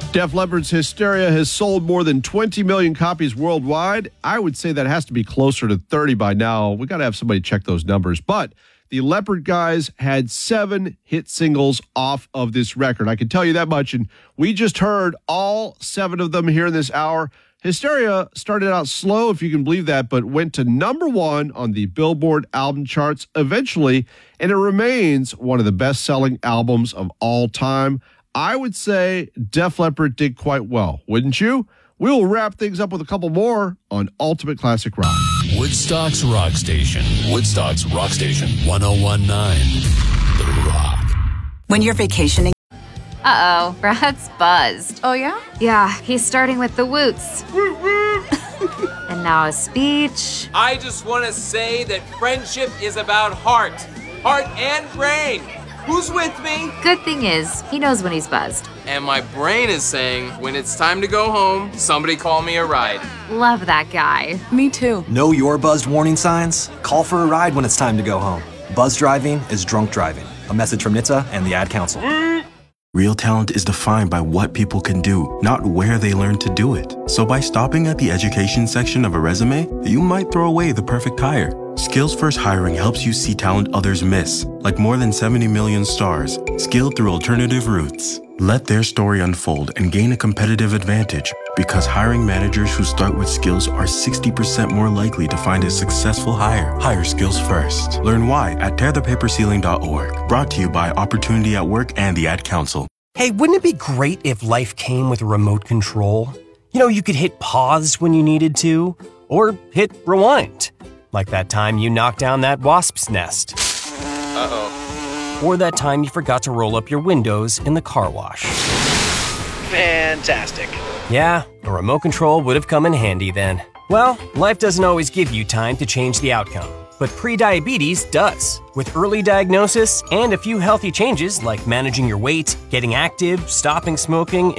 Def Leppard's Hysteria has sold more than 20 million copies worldwide. I would say that has to be closer to 30 by now. We got to have somebody check those numbers. But the Leppard guys had 7 hit singles off of this record. I can tell you that much. And we just heard all 7 of them here in this hour. Hysteria started out slow, if you can believe that, but went to number 1 on the Billboard album charts eventually. And it remains one of the best-selling albums of all time. I would say Def Leppard did quite well, wouldn't you? We will wrap things up with a couple more on Ultimate Classic Rock. Woodstock's Rock Station. Woodstock's Rock Station 1019. The Rock. When you're vacationing. Uh-oh, Brad's buzzed. Oh, yeah? Yeah, he's starting with the woots. And now a speech. I just want to say that friendship is about heart and brain. Who's with me? Good thing is, he knows when he's buzzed. And my brain is saying, when it's time to go home, somebody call me a ride. Love that guy. Me too. Know your buzzed warning signs? Call for a ride when it's time to go home. Buzz driving is drunk driving. A message from NHTSA and the Ad Council. Real talent is defined by what people can do, not where they learn to do it. So by stopping at the education section of a resume, you might throw away the perfect hire. Skills First Hiring helps you see talent others miss, like more than 70 million stars, skilled through alternative routes. Let their story unfold and gain a competitive advantage, because hiring managers who start with skills are 60% more likely to find a successful hire. Hire skills first. Learn why at tearthepaperceiling.org. Brought to you by Opportunity at Work and the Ad Council. Hey, wouldn't it be great if life came with a remote control? You know, you could hit pause when you needed to, or hit rewind. Like that time you knocked down that wasp's nest. Uh-oh. Or that time you forgot to roll up your windows in the car wash. Fantastic. Yeah, a remote control would have come in handy then. Well, life doesn't always give you time to change the outcome, but prediabetes does. With early diagnosis and a few healthy changes like managing your weight, getting active, stopping smoking,